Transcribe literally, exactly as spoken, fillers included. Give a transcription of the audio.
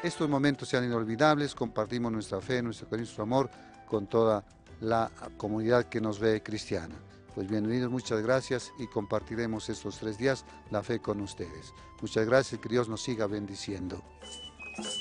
estos momentos sean inolvidables, compartimos nuestra fe, nuestro cariño, nuestro amor con toda la comunidad que nos ve cristiana. Pues bienvenidos, muchas gracias y compartiremos estos tres días la fe con ustedes. Muchas gracias, que Dios nos siga bendiciendo.